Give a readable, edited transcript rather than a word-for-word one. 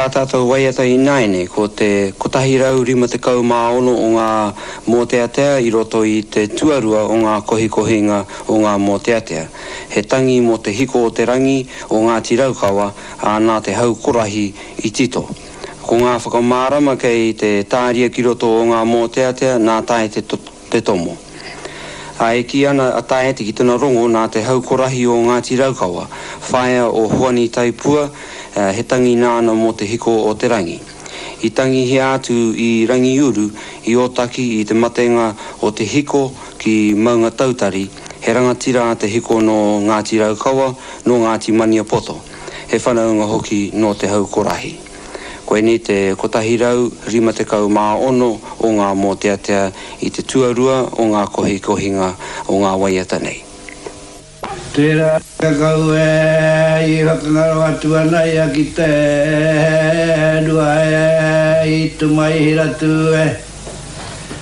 tā tātou waiata I naine, ko te kotahirau 56 o ngā Moteatea I roto I te tuarua o ngā kohikohinga o ngā Moteatea. He tangi mo te hiko o te rangi o Ngāti Raukawa a nā te haukorahi I tito. Ko ngā whakamārama kei te tāria ki roto o ngā Moteatea nā tae te tomo. A e ki ana a tae te ki tuna rongo nā te haukorahi o Ngāti Raukawa, whaia o Huani Taipua, he tangi nāna mo te hiko o te rangi. I tangi he atu I rangi uru, I otaki I te matenga o te hiko ki Maunga Tautari, he rangatira te hiko no Ngāti Raukawa, no Ngāti Maniapoto. He whanaunga hoki no te haukorahi. Koe ni te kotahirau 56 o ngā Moteatea I te tuarua o ngā kohikohinga o ngā waiata nei. Tērā kakau I whakangaro atu ana I a ki te rua I tumai hiratu